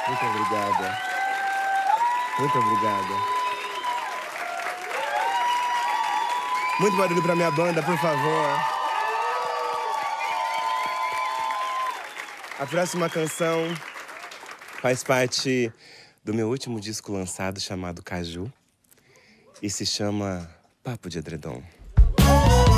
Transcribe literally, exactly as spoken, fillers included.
Muito obrigada. Muito obrigada. Muito barulho pra minha banda, por favor. A próxima canção faz parte do meu último disco lançado, chamado Caju, e se chama Papo de Edredom.